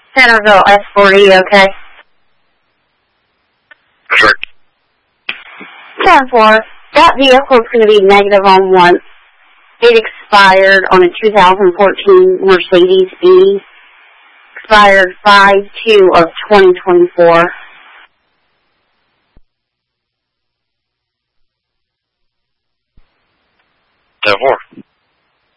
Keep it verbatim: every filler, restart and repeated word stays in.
Centerville S forty, okay? Sure. ten four, that vehicle's going to be negative on one. It expired on a two thousand fourteen Mercedes E. Expired five two of twenty twenty-four. ten four.